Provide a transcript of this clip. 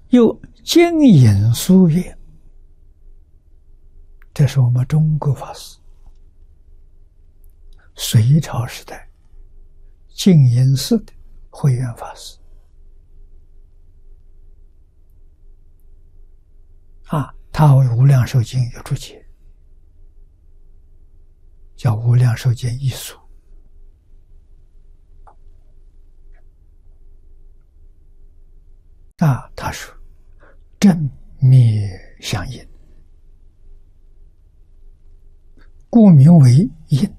又金银书院，这是我们中国法师隋朝时代净银寺的慧远法师他为无量寿经有注解，叫《无量寿经一书》他说正灭相应，故名为因。